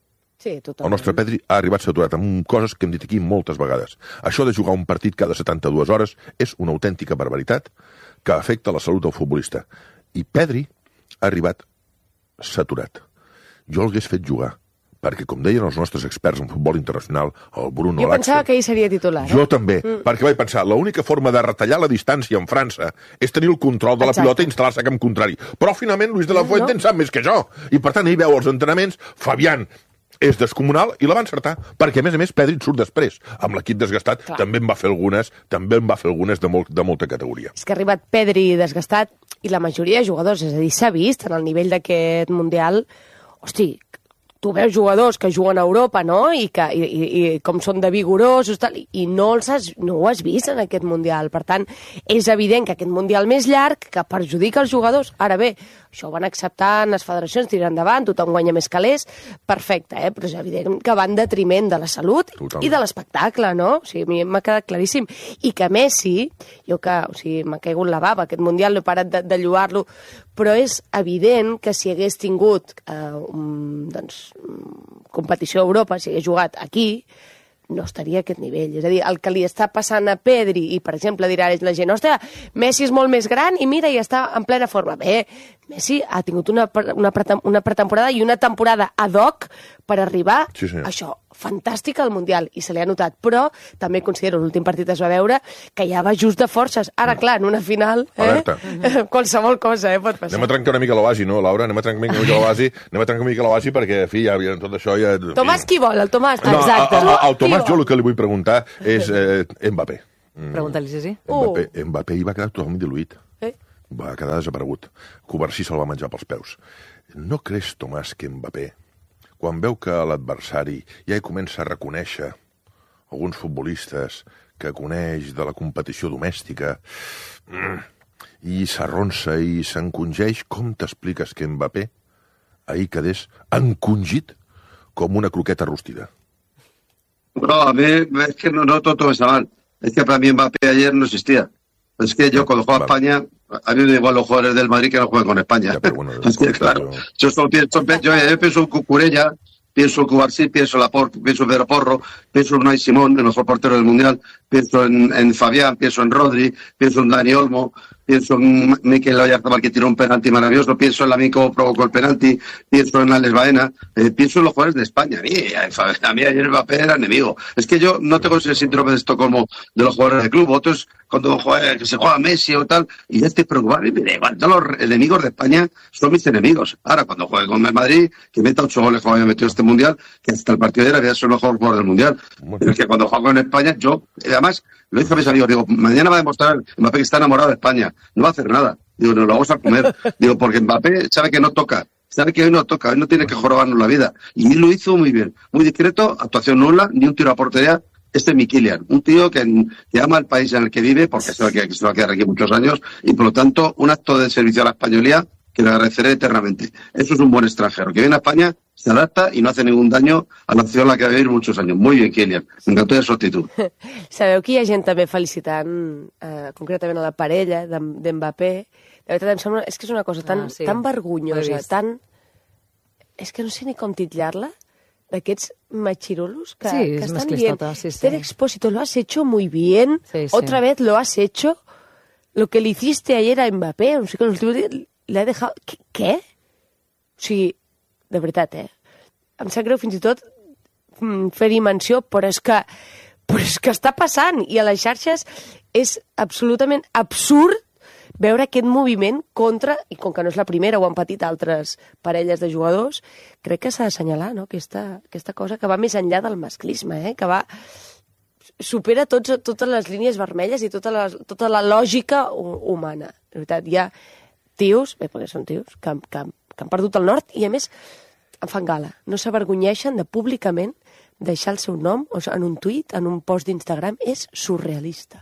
Sí, totalment. El nostre Pedri ha arribat saturat amb coses que hem dit aquí moltes vegades. Això de jugar un partit cada setanta-dues hores és una autèntica barbaritat que afecta la salut del futbolista. I Pedri ha arribat saturat. Jo l'hagués fet jugar, perquè, com deien els nostres experts en futbol internacional, el Bruno Jo pensava que ell seria titular. Eh? Jo també, mm. perquè vaig pensar, l'única forma de retallar la distància en França és tenir el control de la Exacte. pilota i instal·lar-se a camp contrari. Però, finalment, Luis de la Fuente no. en sap més que jo. I, per tant, ell veu els entrenaments, Fabián és descomunal i la va encertar, perquè, a més a més, Pedri surt després. Amb l'equip desgastat Clar. també en va fer algunes, també en va fer algunes de, molt, de molta categoria. És que ha arribat Pedri desgastat i la majoria de jugadors, és a dir, s'ha vist en el nivell d'aquest Mundial, hosti, tu veus jugadors que juguen a Europa, no?, i, que, i, i, i com són de vigorosos, tal, i no, els has, no ho has vist en aquest Mundial. Per tant, és evident que aquest Mundial més llarg que perjudica els jugadors. Ara bé, això ho van acceptar en les federacions, tirar endavant, tothom guanya més calés, perfecte, eh? Però és evident que va en detriment de la salut Totalment. i de l'espectacle, no? O sigui, a mi m'ha quedat claríssim. I que Messi, jo que, o sigui, m'ha caigut la bava, aquest Mundial no he parat de, de lluar-lo, però és evident que si hagués tingut eh, un, doncs, competició a Europa, si hagués jugat aquí, no estaria a aquest nivell. És a dir, el que li està passant a Pedri, i per exemple dirà la gent, ostres, Messi és molt més gran i mira, i està en plena forma. Bé, Messi ha tingut una, una, una pretemporada i una temporada ad hoc per arribar sí, a això, fantàstica al Mundial, i se li ha notat, però també considero l'últim partit es va veure que ja va just de forces. Ara, clar, en una final, eh? qualsevol cosa eh, pot passar. Anem a trencar una mica la base, no, Laura? Anem a trencar una mica la base, anem a trencar una mica la base perquè, en fi, ja, ja tot això ja... Tomàs qui vol? El Tomàs? No, Exacte. El, el, el Tomàs, jo el que li vull preguntar és eh, Mbappé. Pregunta-li, sí, sí. Mbappé, uh. Mbappé hi va quedar totalment diluït. Eh? Va quedar desaparegut. Covarsí se'l va menjar pels peus. No creus, Tomàs, que Mbappé, quan veu que l'adversari ja hi comença a reconèixer alguns futbolistes que coneix de la competició domèstica i s'arronsa i s'encongeix, com t'expliques que Mbappé ahir quedés encongit com una croqueta rostida? No, a mí es que no, no todo está mal. Es que para mí Mbappé ayer no existía. Es que yo cuando juego a España, a mí me da igual los jugadores del Madrid que no juegan con España. Ya, pero bueno, es que, claro, yo, yo solo pienso, yo, yo pienso en Cucurella, pienso en Cubarsí, pienso en Laporte, pienso en Pedro Porro, pienso en Unai Simón, el mejor portero del Mundial, pienso en, en Fabián, pienso en Rodri, pienso en Dani Olmo, pienso en Mikel Oyarzabal que tiró un penalti maravilloso, pienso en Lamine provocó el penalti, pienso en Alex Baena, eh, pienso en los jugadores de España. A mí, a mí ayer Mbappé era enemigo. Es que yo no tengo ese síndrome de Estocolmo de los jugadores del club. Otros, cuando juega, que se juega Messi o tal, y ya estoy preocupado. Y me da igual, todos los enemigos de España son mis enemigos. Ahora, cuando juegue con el Madrid, que meta ocho goles como había metido este Mundial, que hasta el partido de ayer había sido el mejor jugador del Mundial. Pero es que cuando juego con España, yo, además, lo dije a mis amigos, digo, mañana va a demostrar Mbappé que está enamorado de España, no va a hacer nada. Digo, nos lo vamos a comer. Digo, porque Mbappé sabe que no toca, sabe que hoy no toca, hoy no tiene que jorobarnos la vida. Y lo hizo muy bien, muy discreto, actuación nula, ni un tiro a portería. Este es mi Kylian, un tío que, que ama el país en el que vive, porque se va, a quedar, se va a quedar aquí muchos años, y por lo tanto, un acto de servicio a la españolía que le agradeceré eternamente. Eso es un buen extranjero, que viene a España, se adapta y no hace ningún daño a la nació en la que va a vivir muchos años. Muy bien, Kylian. M'encantó de su actitud. Sabeu que hi ha gent també felicitant, eh, concretament a la parella d'Mbappé. De veritat, em sembla... És que és una cosa tan, ah, sí. tan vergonyosa, tan... És que no sé ni com titllar-la, d'aquests machirulos que, sí, que estan dient. Sí, sí. Ter Expósito, lo has hecho muy bien, sí, sí. otra vez lo has hecho, lo que le hiciste ayer a Mbappé, no sé què, le ha dejado... Què? Què? O sigui, de veritat, eh? Em sap greu fins i tot fer-hi menció, però és que però és que està passant, i a les xarxes és absolutament absurd veure aquest moviment contra, i com que no és la primera, ho han patit altres parelles de jugadors, crec que s'ha d'assenyalar, no?, aquesta, aquesta cosa que va més enllà del masclisme, eh?, que va supera tots, totes les línies vermelles i tota la, tota la lògica humana. De veritat, hi ha tios, bé, perquè són tios, que, que, que han perdut el nord i, a més, en fan gala. No s'avergonyeixen de públicament deixar el seu nom o en un tuit, en un post d'Instagram. És surrealista.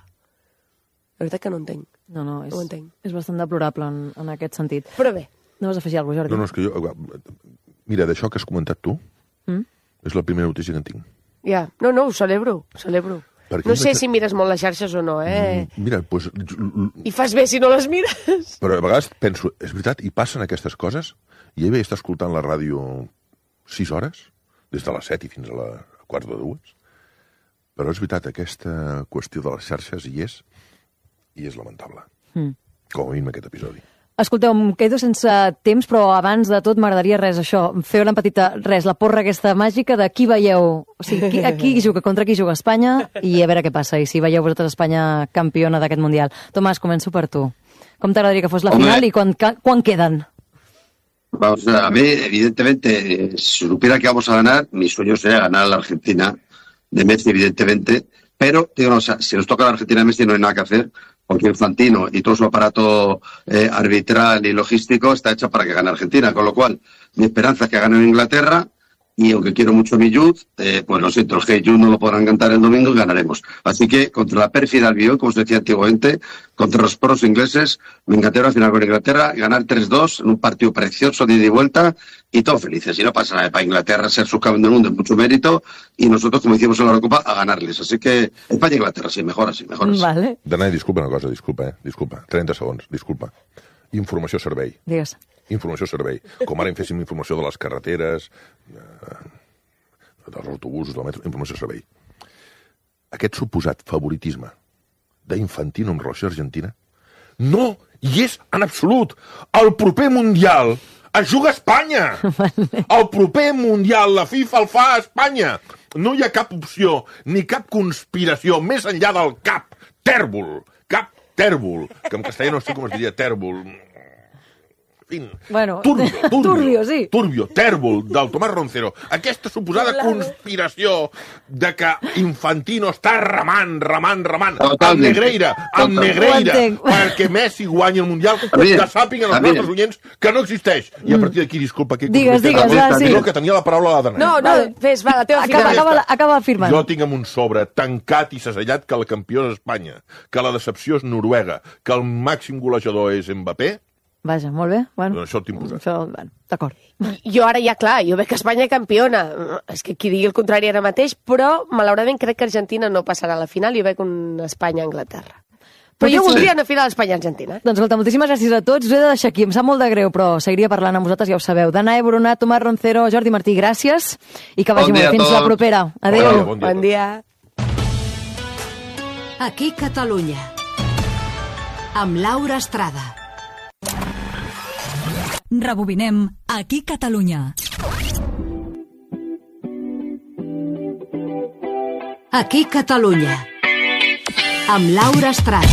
La veritat que no entenc. No, no, és, no entenc. És bastant deplorable en, en aquest sentit. Però bé. No vas afegir alguna cosa, Jordi? No, no, és que jo... Mira, d'això que has comentat tu, mm? és la primera notícia que en tinc. Ja, no, no, ho celebro, ho celebro. No sé si mires molt les xarxes o no, eh? Mira, doncs... I fas bé si no les mires. Però a vegades penso, és veritat, i passen aquestes coses, i ell vaig estar escoltant la ràdio sis hores, des de les set i fins a la quarts de dues. Però és veritat, aquesta qüestió de les xarxes hi és, i és lamentable. Mm. Com a mínim aquest episodi. Escolteu, em quedo sense temps, però abans de tot m'agradaria res, això, fer una petita, res, la porra aquesta màgica de qui veieu, o sigui, qui, aquí juga, contra qui juga Espanya, i a veure què passa, i si veieu vosaltres Espanya campiona d'aquest Mundial. Tomàs, començo per tu. Com t'agradaria que fos la Hombre. final i quan, quan queden? Vamos, a mí, evidentemente, si supiera que vamos a ganar, mi sueño sería ganar a la Argentina de Messi, evidentemente, pero, digo, o sea, si nos toca la Argentina de Messi no hay nada que hacer, porque Infantino y todo su aparato eh, arbitral y logístico está hecho para que gane Argentina, con lo cual mi esperanza es que gane Inglaterra y aunque quiero mucho mi Youth, eh, pues lo siento, el Hey Youth no lo podrán cantar el domingo y ganaremos. Así que contra la pérfida Albion, como se decía antiguamente, contra los pros ingleses, mi Inglaterra, final con Inglaterra, ganar tres dos en un partido precioso de ida y vuelta y todos felices. Y no pasa nada, para Inglaterra ser subcampeón del mundo es mucho mérito y nosotros, como hicimos en la Eurocopa, a ganarles. Así que España y Inglaterra, sí, mejor así, mejor así. Vale. Danai, disculpa una cosa, disculpa, eh? Disculpa. trenta segons, disculpa. Informació servei. Digues. Informació servei. Com ara en féssim informació de les carreteres, eh, dels autobusos, del metro, informació servei. Aquest suposat favoritisme d'Infantino en relació a Argentina no hi és en absolut. El proper Mundial es juga a Espanya. El proper Mundial, la FIFA el fa a Espanya. No hi ha cap opció ni cap conspiració més enllà del cap tèrbol. Cap tèrbol, que en castellà no sé com es diria tèrbol. Fin. Bueno, turbio, turbio, turbio, sí. Turbio, tèrbol, del Tomàs Roncero. Aquesta suposada conspiració de que Infantino està remant, remant, remant, amb Negreira, amb Negreira, perquè Messi guanyi el Mundial, que sàpiguen els nostres oients que no existeix. I a partir d'aquí, disculpa, que... Digues, digues, va, sí. Que tenia la paraula a la Danai. No, no, fes, va, la teva final. Acaba, acaba firmant. Jo tinc amb un sobre tancat i segellat que el campió és Espanya, que la decepció és Noruega, que el màxim golejador és Mbappé. Vaja, molt bé. Bueno, això t'ho imposat. Bueno, d'acord. Jo ara ja, clar, jo veig que Espanya campiona. És que qui digui el contrari ara mateix, però malauradament crec que Argentina no passarà a la final i jo veig un Espanya-Anglaterra. Però jo voldria una final Espanya-Argentina. Doncs escolta, moltíssimes gràcies a tots. Us he de deixar aquí, em sap molt de greu, però seguiria parlant amb vosaltres, ja ho sabeu. Danai Boronat, Tomàs Roncero, Jordi Martí, gràcies i que vagi molt bé. Fins la propera. Adéu. Bon dia. Bon dia. Aquí Catalunya. Amb Laura Estrada. Rebobinem Aquí Catalunya. Aquí Catalunya. Amb Laura Estrada.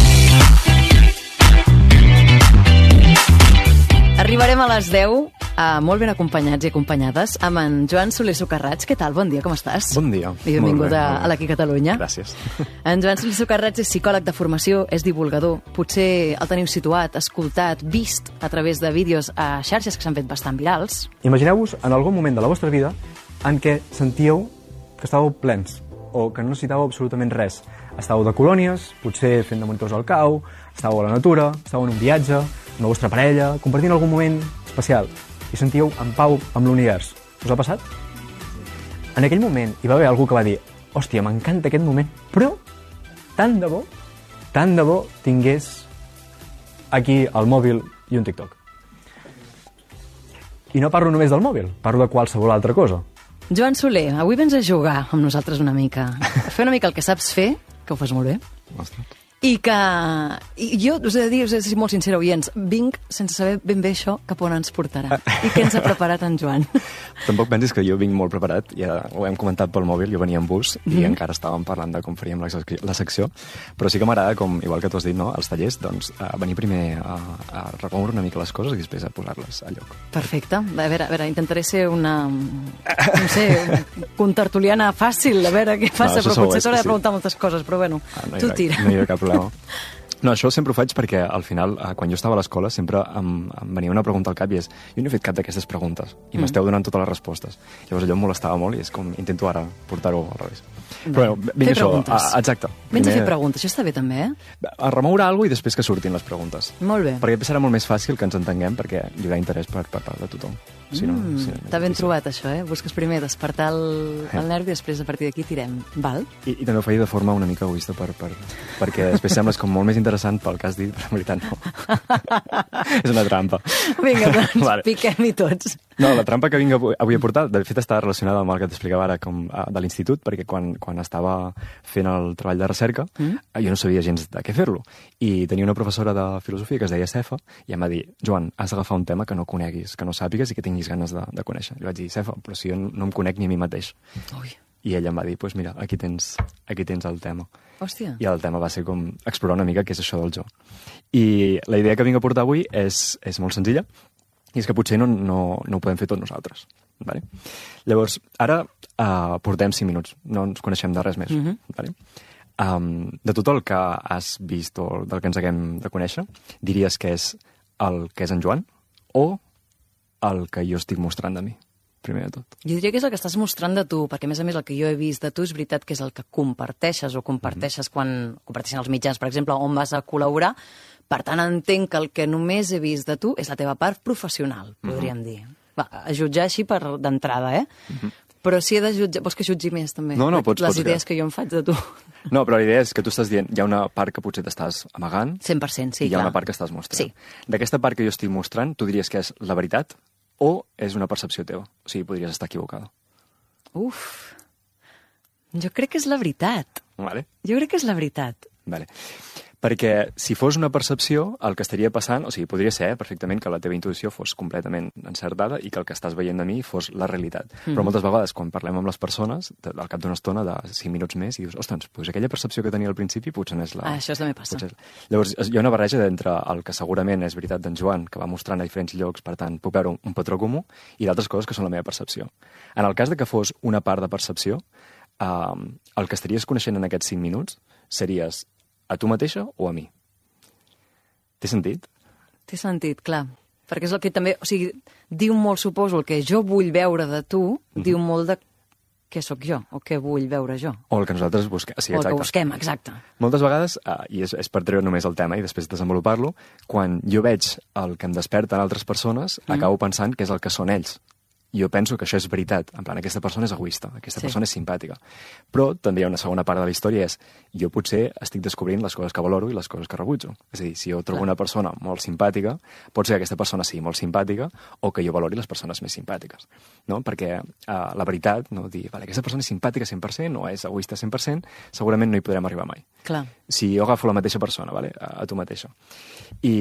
Arribarem a les deu, uh, molt ben acompanyats i acompanyades, amb en Joan Soler Socarrats. Què tal? Bon dia, com estàs? Bon dia. I benvingut a, a l'Aquí Catalunya. Gràcies. En Joan Soler Socarrats és psicòleg de formació, és divulgador. Potser el teniu situat, escoltat, vist a través de vídeos a xarxes que s'han fet bastant virals. Imagineu-vos en algun moment de la vostra vida en què sentíeu que estàveu plens o que no necessitàveu absolutament res. Estàveu de colònies, potser fent de monitors al cau, estàveu a la natura, estàveu en un viatge, amb la vostra parella, compartint algun moment especial i sentíeu en pau amb l'univers. Us ha passat? En aquell moment hi va haver algú que va dir hòstia, m'encanta aquest moment, però tant de bo, tant de bo tingués aquí el mòbil i un TikTok. I no parlo només del mòbil, parlo de qualsevol altra cosa. Joan Soler, avui vens a jugar amb nosaltres una mica, a fer una mica el que saps fer, que ho fas molt bé. Ostres. I que i jo us he de dir, us he de ser molt sincera, oients, vinc sense saber ben bé això cap on ens portarà. I què ens ha preparat en Joan? Tampoc pensis que jo vinc molt preparat, ja ho hem comentat pel mòbil, jo venia en bus mm -hmm. i encara estàvem parlant de com faríem la, la secció, però sí que m'agrada, com igual que tu has dit, no, als tallers, doncs a venir primer a, a remoure una mica les coses i després a posar-les a lloc. Perfecte. A veure, a veure, intentaré ser una, no sé, contertuliana fàcil, a veure què passa, no, però potser t'hauré de preguntar sí. moltes coses, però bueno, ah, no tu ha, tira. No hi ha cap problema. No, això sempre ho faig perquè al final, quan jo estava a l'escola, sempre em, em venia una pregunta al cap i és, jo no he fet cap d'aquestes preguntes i m'esteu donant totes les respostes. Llavors allò em molestava molt i és com, intento ara portar-ho al revés. Però bé, vinc això, a, exacte. Vens a fer preguntes, això està bé també, eh? A remoure alguna cosa i després que surtin les preguntes. Molt bé. Perquè serà molt més fàcil que ens entenguem perquè hi haurà interès per, per part de tothom. Si no, mm, si no, t'ha ben trobat això, eh? Busques primer despertar el, el nervi i després a partir d'aquí tirem. Val? I, I també ho faig de forma una mica egoista per, per, perquè després sembles com molt més interessant pel que has dit, però en veritat no. És una trampa. Vinga, doncs, vale. Piquem-hi tots. No, la trampa que vinc avui, avui a portar, de fet, està relacionada amb el que t'explicava ara com, a, de l'institut, perquè quan, quan estava fent el treball de recerca, mm. jo no sabia gens de què fer-lo. I tenia una professora de filosofia que es deia Cefa, i em va dir, Joan, has d'agafar un tema que no coneguis, que no sàpigues i que tinguis ganes de, de conèixer. I vaig dir, Cefa, però si jo no em conec ni a mi mateix. Ui. I ella em va dir, doncs pues mira, aquí tens, aquí tens el tema. Hòstia. I el tema va ser com explorar una mica què és això del jo. I la idea que vinc a portar avui és, és molt senzilla, i és que potser no, no, no ho podem fer tots nosaltres. Vale? Llavors, ara uh, portem cinc minuts, no ens coneixem de res més. Mm-hmm. Vale? Um, de tot el que has vist o del que ens haguem de conèixer, diries que és el que és en Joan o el que jo estic mostrant de mi? Primer de tot. Jo diria que és el que estàs mostrant de tu, perquè a més a més el que jo he vist de tu és veritat que és el que comparteixes o comparteixes mm-hmm. quan comparteixen els mitjans, per exemple, on vas a col·laborar. Per tant, entenc que el que només he vist de tu és la teva part professional, podríem mm-hmm. dir. Va, a jutjar així per d'entrada, eh? Mm-hmm. Però si he de jutjar... Vols que jutgi més, també? No, no, pots, Les pots idees que jo em faig de tu. No, però la idea és que tu estàs dient, hi ha una part que potser t'estàs amagant... cent per cent, sí, i hi ha clar. una part que estàs mostrant. Sí. D'aquesta part que jo estic mostrant, tu diries que és la veritat o és una percepció teva? O sigui, podries estar equivocada. Uf, jo crec que és la veritat. Vale. Jo crec que és la veritat. Vale. Perquè si fos una percepció, el que estaria passant, o sigui, podria ser eh, perfectament que la teva intuïció fos completament encertada i que el que estàs veient de mi fos la realitat. Mm-hmm. Però moltes vegades, quan parlem amb les persones, al cap d'una estona, de cinc minuts més, i dius, ostres, doncs aquella percepció que tenia al principi potser no és la... Ah, això també passa. És... Llavors, hi ha una barreja d'entre el que segurament és veritat d'en Joan, que va mostrant a diferents llocs, per tant, puc veure un, un patró comú, i d'altres coses que són la meva percepció. En el cas de que fos una part de percepció, eh, el que estaries coneixent en aquests cinc minuts series a tu mateixa o a mi? Té sentit? Té sentit, clar. Perquè és el que també... O sigui, diu molt, suposo, el que jo vull veure de tu, mm-hmm. diu molt de què sóc jo, o què vull veure jo. O el que nosaltres busquem. Sí, o el que busquem, exacte. Moltes vegades, eh, i és, és per treure només el tema i després desenvolupar-lo, quan jo veig el que em desperta en altres persones, mm. acabo pensant que és el que són ells. Jo penso que això és veritat. En plan, aquesta persona és egoista, aquesta sí. persona és simpàtica. Però també hi ha una segona part de la història, és jo potser estic descobrint les coses que valoro i les coses que rebutjo. És a dir, si jo trobo Clar. una persona molt simpàtica, pot ser que aquesta persona sigui molt simpàtica o que jo valori les persones més simpàtiques. No? Perquè uh, la veritat, no? dir, vale, aquesta persona és simpàtica cent per cent o és egoista cent per cent, segurament no hi podrem arribar mai. Clar. Si jo agafo la mateixa persona, vale? a, a tu mateixa, i